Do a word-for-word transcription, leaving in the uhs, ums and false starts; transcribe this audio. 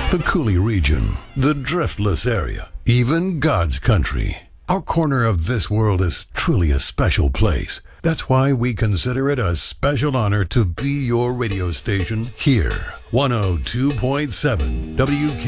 The Cooley region, the driftless area, even God's country. Our corner of this world is truly a special place. That's why we consider it a special honor to be your radio station here. one oh two point seven W K